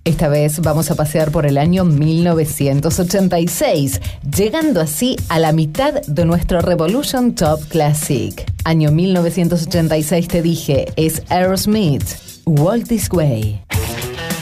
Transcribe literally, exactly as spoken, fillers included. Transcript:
Esta vez vamos a pasear por el año mil novecientos ochenta y seis, llegando así a la mitad de nuestro Revolution Top Classic. Año mil novecientos ochenta y seis, te dije, es Aerosmith, Walk This Way.